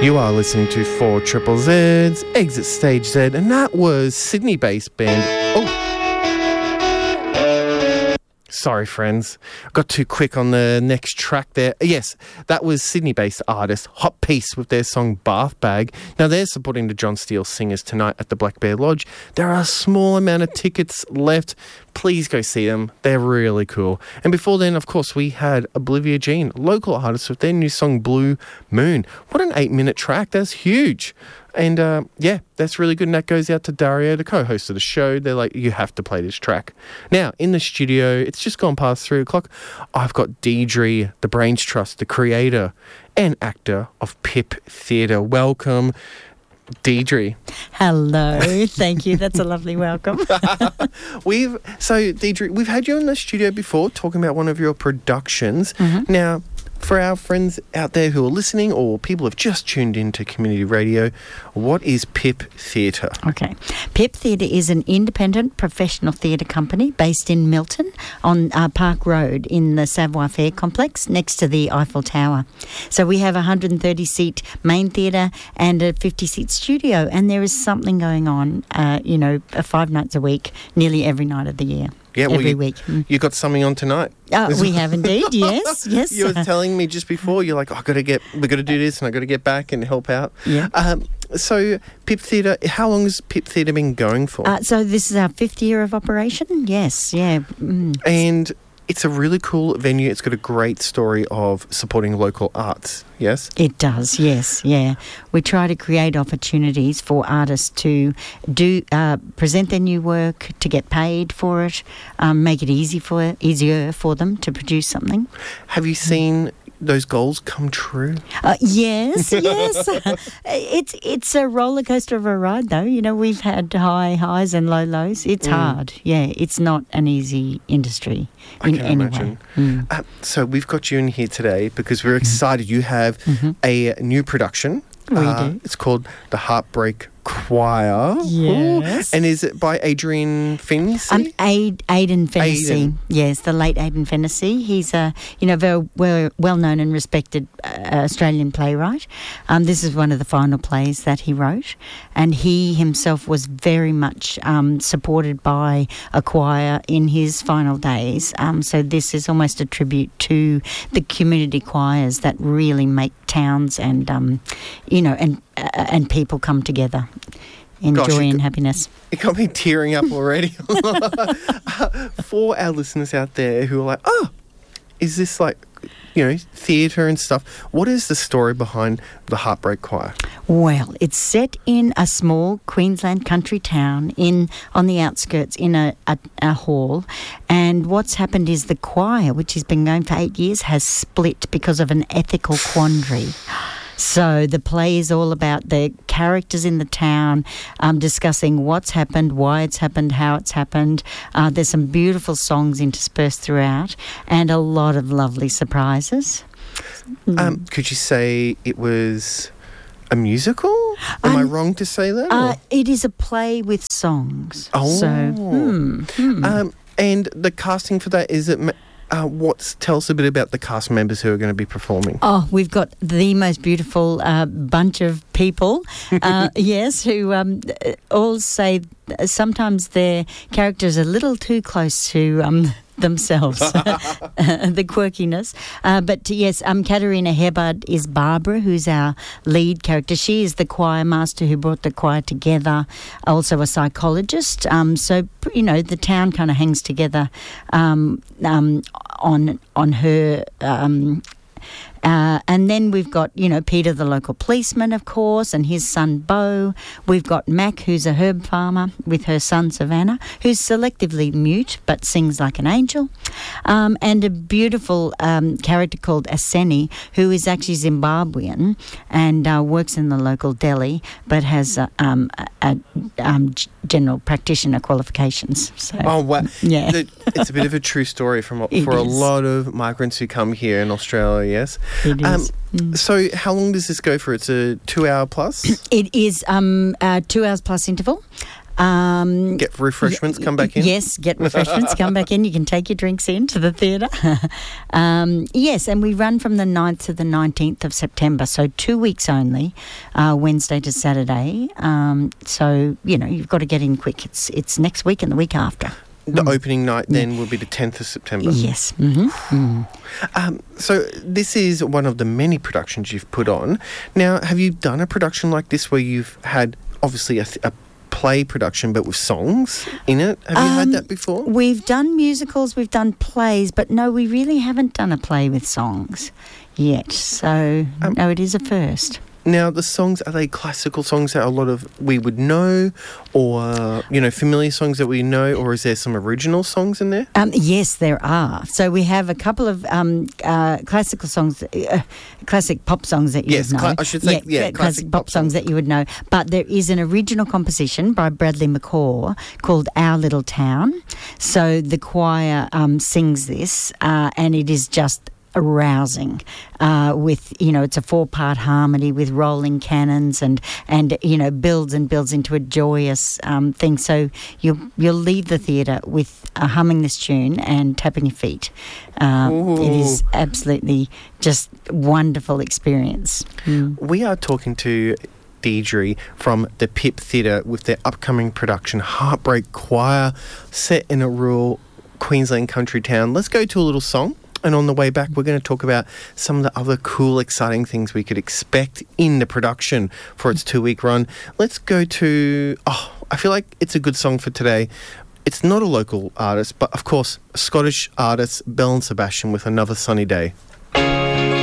You are listening to 4 Triple Z's, Exit Stage Z, and that was Sydney-based band... Oh! Sorry, friends. Got too quick on the next track there. Yes, that was Sydney-based artist Hot Piece with their song Bath Bag. Now, they're supporting the John Steele Singers tonight at the Black Bear Lodge. There are a small amount of tickets left. Please go see them. They're really cool. And before then, of course, we had Olivia Jean, local artist, with their new song Blue Moon. What an 8-minute track. That's huge. And, yeah, that's really good. And that goes out to Dario, the co-host of the show. They're like, you have to play this track. Now, in the studio, it's just gone past 3 o'clock. I've got Deidre, the Brains Trust, the creator and actor of Pip Theatre. Welcome, Deidre. Hello. Thank you. That's a lovely welcome. Deidre, we've had you in the studio before talking about one of your productions. Mm-hmm. Now, for our friends out there who are listening or people have just tuned into community radio, what is Pip Theatre? Okay. Pip Theatre is an independent professional theatre company based in Milton on Park Road in the Savoy Fair complex next to the Eiffel Tower. So we have a 130-seat main theatre and a 50-seat studio, and there is something going on, 5 nights a week, nearly every night of the year. Yeah, every week. You got something on tonight. We have indeed, yes. You were telling me just before, you're like, we've got to do this and I've got to get back and help out. Yeah. So Pip Theatre, how long has Pip Theatre been going for? So this is our 5th year of operation, yes, yeah. And it's a really cool venue. It's got a great story of supporting local arts, yes? It does, yes, yeah. We try to create opportunities for artists to present their new work, to get paid for it, make it easier for them to produce something. Have you seen those goals come true? Yes. It's a roller coaster of a ride, though. You know, we've had high highs and low lows. It's hard. Yeah, it's not an easy industry in any way. So we've got you in here today because we're excited. You have a new production. We do. It's called The Heartbreak Choir. Yes. And is it by Adrian Fennessy? Aidan Fennessy. Yes, the late Aidan Fennessy. He's a very well-known and respected Australian playwright. This is one of the final plays that he wrote, and he himself was very much supported by a choir in his final days. So this is almost a tribute to the community choirs that really make towns and and people come together in joy and happiness. It got me tearing up already. For our listeners out there who are like, oh, is this like, theatre and stuff? What is the story behind the Heartbreak Choir? Well, it's set in a small Queensland country town on the outskirts in a hall, and what's happened is the choir, which has been going for 8 years, has split because of an ethical quandary. So the play is all about the characters in the town discussing what's happened, why it's happened, how it's happened. There's some beautiful songs interspersed throughout and a lot of lovely surprises. Could you say it was a musical? Am I wrong to say that? It is a play with songs. Oh. So, and the casting for that, is it... tell us a bit about the cast members who are going to be performing. Oh, we've got the most beautiful bunch of people, yes, who all say sometimes their characters are a little too close to themselves, the quirkiness. But yes, Katerina Hebard is Barbara, who's our lead character. She is the choir master who brought the choir together, also a psychologist. So, the town kind of hangs together on her... and then we've got, Peter, the local policeman, of course, and his son, Beau. We've got Mac, who's a herb farmer, with her son, Savannah, who's selectively mute but sings like an angel. And a beautiful character called Aseni, who is actually Zimbabwean and works in the local deli but has general practitioner qualifications. So, oh, wow. Yeah. It's a bit of a true story for a lot of migrants who come here in Australia, yes? It is. So how long does this go for? It's a 2 hour plus? It is 2 hours plus interval. Get refreshments, come back in? Yes, get refreshments, come back in. You can take your drinks into the theatre. Yes, and we run from the 9th to the 19th of September, so 2 weeks only, Wednesday to Saturday. So, you've got to get in quick. It's next week and the week after. The opening night then will be the 10th of September. Yes. Mm-hmm. So this is one of the many productions you've put on. Now, have you done a production like this where you've had obviously a play production but with songs in it? Have you had that before? We've done musicals, we've done plays, but no, we really haven't done a play with songs yet. So, no, it is a first. Now, the songs, are they classical songs that a lot of we would know, or, familiar songs that we know, or is there some original songs in there? Yes, there are. So we have a couple of classical songs, classic pop songs that you would know. I should say, classic pop songs that you would know. But there is an original composition by Bradley McCaw called Our Little Town. So the choir sings this, and it is just arousing with it's a 4-part harmony with rolling cannons and builds into a joyous thing. So you'll leave the theatre with humming this tune and tapping your feet. It is absolutely just wonderful experience. We are talking to Deirdre from the Pip Theatre with their upcoming production Heartbreak Choir, set in a rural Queensland country town. Let's go to a little song. And on the way back, we're going to talk about some of the other cool, exciting things we could expect in the production for its 2-week run. Let's go to, I feel like it's a good song for today. It's not a local artist, but of course, a Scottish artist, Belle and Sebastian, with Another Sunny Day.